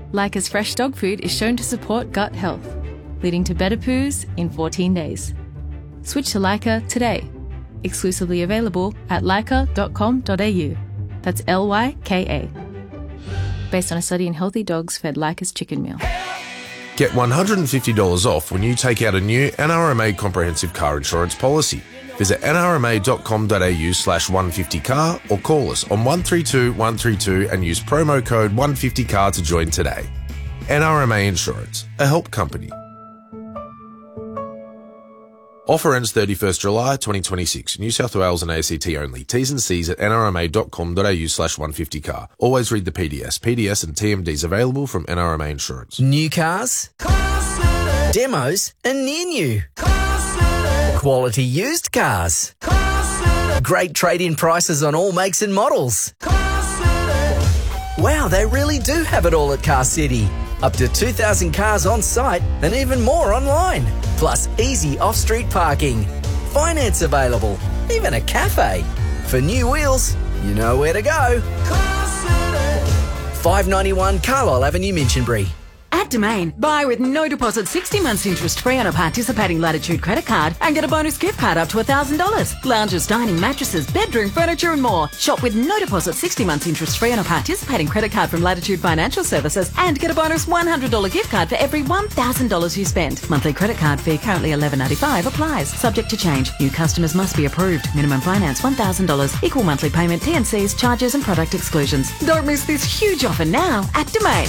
Leica's fresh dog food is shown to support gut health, leading to better poos in 14 days. Switch to Leica today. Exclusively available at leica.com.au. That's Lyka. Based on a study in healthy dogs fed Leica's chicken meal. Get $150 off when you take out a new NRMA comprehensive car insurance policy. Visit nrma.com.au/150car or call us on 132 132 and use promo code 150car to join today. NRMA Insurance, a help company. Offer ends 31st July 2026. New South Wales and ACT only. T's and C's at nrma.com.au/150car. Always read the PDS. PDS and TMDs available from NRMA Insurance. New cars, demos and near new. Quality used cars. Great trade-in prices on all makes and models. Wow, they really do have it all at Car City. Up to 2,000 cars on site and even more online. Plus easy off-street parking. Finance available. Even a cafe. For new wheels, you know where to go. 591 Carlisle Avenue, Minchinbury. At Domain, buy with no deposit 60 months interest free on a participating Latitude credit card and get a bonus gift card up to $1,000. Lounges, dining, mattresses, bedroom, furniture and more. Shop with no deposit 60 months interest free on a participating credit card from Latitude Financial Services and get a bonus $100 gift card for every $1,000 you spend. Monthly credit card fee currently $11.95 applies. Subject to change. New customers must be approved. Minimum finance $1,000. Equal monthly payment, T&Cs, charges and product exclusions. Don't miss this huge offer now at Domain.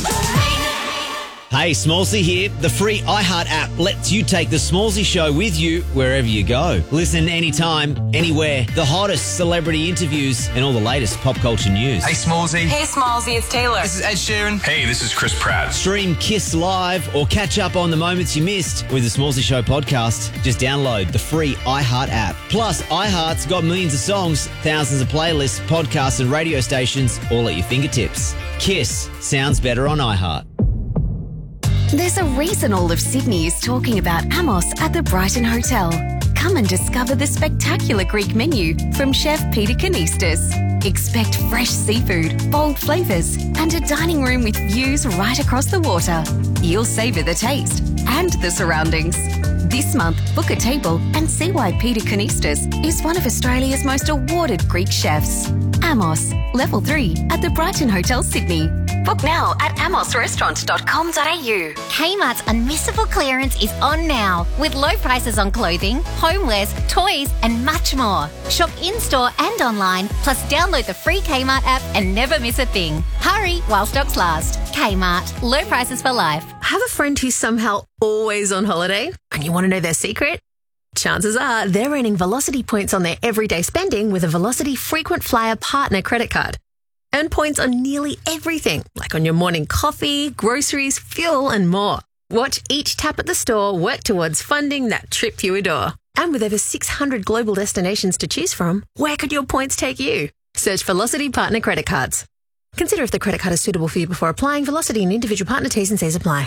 Hey, Smallsy here. The free iHeart app lets you take the Smallsy show with you wherever you go. Listen anytime, anywhere. The hottest celebrity interviews and all the latest pop culture news. Hey, Smallsy. Hey, Smallsy, it's Taylor. This is Ed Sheeran. Hey, this is Chris Pratt. Stream Kiss Live or catch up on the moments you missed with the Smallsy Show podcast. Just download the free iHeart app. Plus, iHeart's got millions of songs, thousands of playlists, podcasts and radio stations all at your fingertips. Kiss sounds better on iHeart. There's a reason all of Sydney is talking about Amos at the Brighton Hotel. Come and discover the spectacular Greek menu from Chef Peter Kanistas. Expect fresh seafood, bold flavours, and a dining room with views right across the water. You'll savour the taste and the surroundings. This month, book a table and see why Peter Kanistas is one of Australia's most awarded Greek chefs. Amos, Level 3 at the Brighton Hotel, Sydney. Book now at amosrestaurant.com.au. Kmart's unmissable clearance is on now with low prices on clothing, homewares, toys and much more. Shop in-store and online, plus download the free Kmart app and never miss a thing. Hurry while stocks last. Kmart, low prices for life. Have a friend who's somehow always on holiday and you want to know their secret? Chances are they're earning Velocity points on their everyday spending with a Velocity Frequent Flyer Partner credit card. Earn points on nearly everything, like on your morning coffee, groceries, fuel and more. Watch each tap at the store work towards funding that trip you adore. And with over 600 global destinations to choose from, where could your points take you? Search Velocity Partner Credit Cards. Consider if the credit card is suitable for you before applying. Velocity and individual partner T's and C's apply.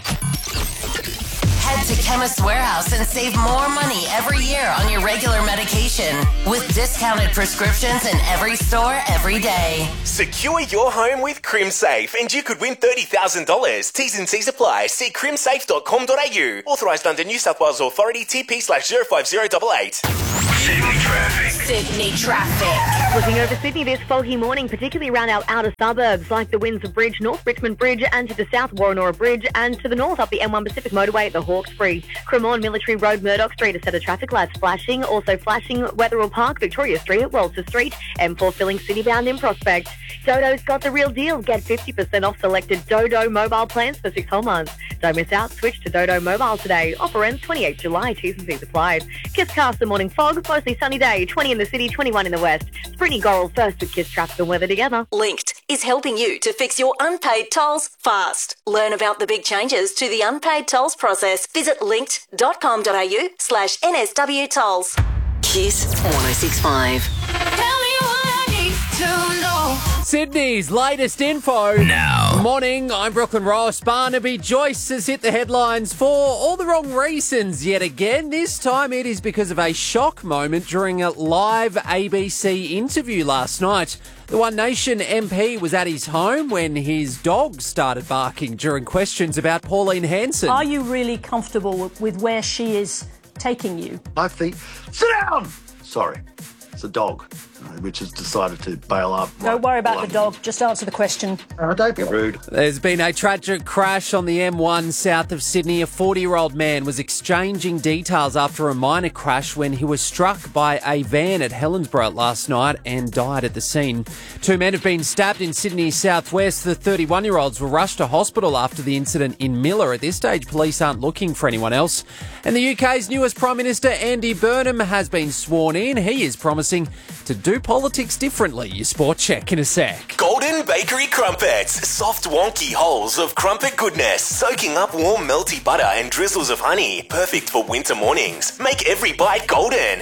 Head to Chemist Warehouse and save more money every year on your regular medication with discounted prescriptions in every store every day. Secure your home with CrimSafe and you could win $30,000. T's and C's apply. See crimsafe.com.au. Authorised under New South Wales Authority TP/05088. Sydney traffic. Sydney traffic. Looking over Sydney this foggy morning, particularly around our outer suburbs like the Windsor Bridge, North Richmond Bridge, and to the south Warrenora Bridge, and to the north up the M1 Pacific Motorway at the Hawkesbury. Cremorne Military Road, Murdoch Street, a set of traffic lights flashing. Also flashing Wetherill Park, Victoria Street at Walter Street, M4 filling citybound in Prospect. Dodo's got the real deal. Get 50% off selected Dodo mobile plans for 6 whole months. Don't miss out. Switch to Dodo Mobile today. Offer ends 28 July. T's and C's applied. Kiss cast the morning fog. Mostly sunny day. 20 in the city, 21 in the west. Springy Goral first with Kiss traffic and weather together. Linked is helping you to fix your unpaid tolls fast. Learn about the big changes to the unpaid tolls process. Visit linked.com.au/NSW tolls. Kiss 106.5. Tell me what I need to know. Sydney's latest info. Now. Morning, I'm Brooklyn Ross. Barnaby Joyce has hit the headlines for all the wrong reasons yet again. This time it is because of a shock moment during a live ABC interview last night. The One Nation MP was at his home when his dog started barking during questions about Pauline Hanson. Are you really comfortable with where she is taking you? I think, sit down! Sorry, it's a dog, which has decided to bail up. Don't worry about the dog, just answer the question. Don't be rude. There's been a tragic crash on the M1 south of Sydney. A 40-year-old man was exchanging details after a minor crash when he was struck by a van at Helensburgh last night and died at the scene. 2 men have been stabbed in Sydney's southwest. The 31-year-olds were rushed to hospital after the incident in Miller. At this stage, police aren't looking for anyone else. And the UK's newest Prime Minister, Andy Burnham, has been sworn in. He is promising to do politics differently. Your sport check in a sec. Golden Bakery Crumpets. Soft, wonky holes of crumpet goodness, soaking up warm, melty butter and drizzles of honey. Perfect for winter mornings. Make every bite golden.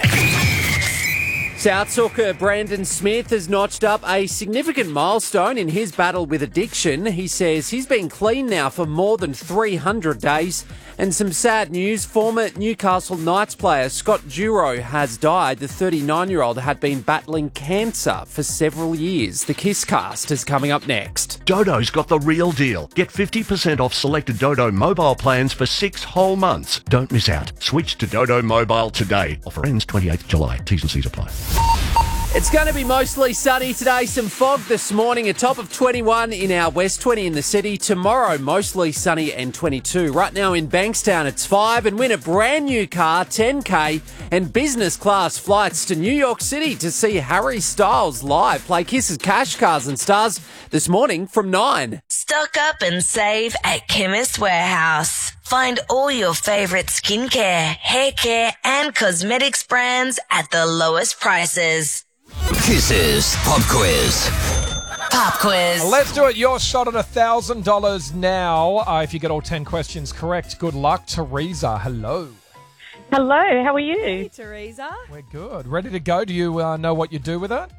South Sooker Brandon Smith has notched up a significant milestone in his battle with addiction. He says he's been clean now for more than 300 days. And some sad news, former Newcastle Knights player Scott Duro has died. The 39-year-old had been battling cancer for several years. The Kiss Cast is coming up next. Dodo's got the real deal. Get 50% off selected Dodo mobile plans for 6 whole months. Don't miss out. Switch to Dodo Mobile today. Offer ends 28th July. T's and C's apply. It's going to be mostly sunny today. Some fog this morning. A top of 21 in our west, 20 in the city. Tomorrow, mostly sunny and 22. Right now in Bankstown, it's 5. And win a brand new car, 10K, and business class flights to New York City to see Harry Styles live. Play Kiss's Cash Cars and Stars this morning from 9. Stock up and save at Chemist Warehouse. Find all your favourite skincare, hair care and cosmetics brands at the lowest prices. Kisses Pop Quiz. Pop quiz. Let's do it. Your shot at $1,000 now. If you get all 10 questions correct, good luck. Teresa, hello. Hello, how are you? Hey, Teresa. We're good. Ready to go? Do you know what you do with it?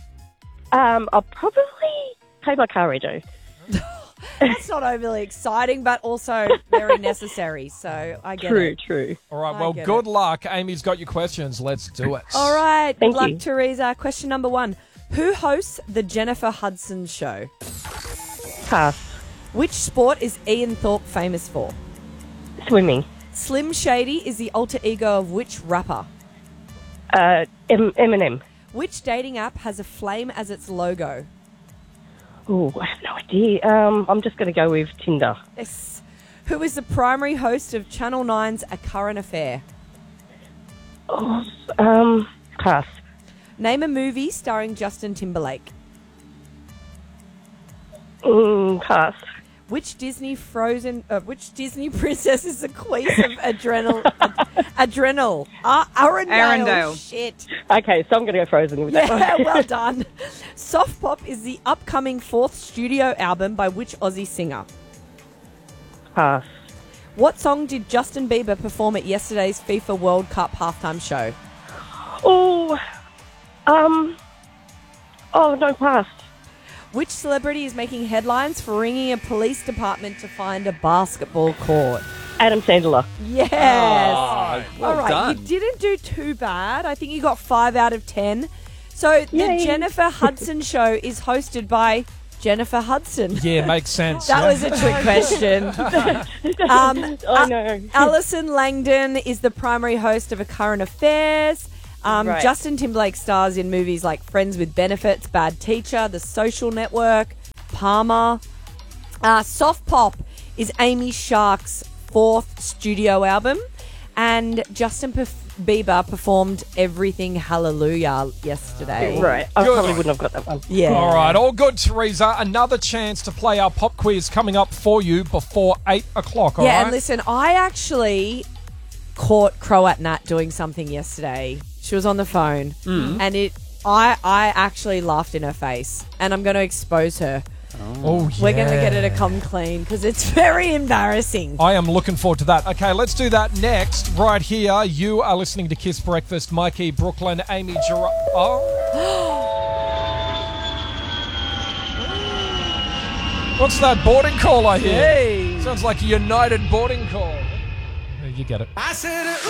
I'll probably pay my car rego. That's not overly exciting, but also very necessary. So I get it. True. All right, well, good luck. Amy's got your questions. Let's do it. All right. Thank Good luck, you. Teresa. Question number 1. Who hosts the Jennifer Hudson Show? Pass. Which sport is Ian Thorpe famous for? Swimming. Slim Shady is the alter ego of which rapper? Eminem. Which dating app has a flame as its logo? Oh, I have no idea. I'm just going to go with Tinder. Yes. Who is the primary host of Channel 9's A Current Affair? Pass. Name a movie starring Justin Timberlake. Pass. Which Disney princess is the queen of Arendelle? Arendelle. Shit. Okay, so I'm going to go Frozen with that one. Yeah, well done. Soft Pop is the upcoming 4th studio album by which Aussie singer? Pass. What song did Justin Bieber perform at yesterday's FIFA World Cup halftime show? No, pass. Which celebrity is making headlines for ringing a police department to find a basketball court? Adam Sandler. Yes. Oh, All right, done. you didn't do too bad. I think you got 5 out of 10. So the Yay. Jennifer Hudson Show is hosted by Jennifer Hudson. Yeah, makes sense. That was a trick question. I know. Alison Langdon is the primary host of A Current Affairs. Right. Justin Timberlake stars in movies like Friends with Benefits, Bad Teacher, The Social Network, Palmer. Soft Pop is Amy Shark's 4th studio album. And Justin Bieber performed Everything Hallelujah yesterday. Right. I probably wouldn't have got that one. Yeah. All right, all good, Teresa. Another chance to play our pop quiz coming up for you before 8 o'clock, all Yeah, right? and listen, I actually caught Croat Nat doing something yesterday. She was on the phone, and I actually laughed in her face, and I'm going to expose her. Oh, yeah. We're going to get her to come clean because it's very embarrassing. I am looking forward to that. Okay, let's do that next. Right here, you are listening to Kiss Breakfast. Mikey, Brooklyn, Amy, Gerard. Oh. What's that boarding call I hear? Hey. Sounds like a United boarding call. You get it. I said,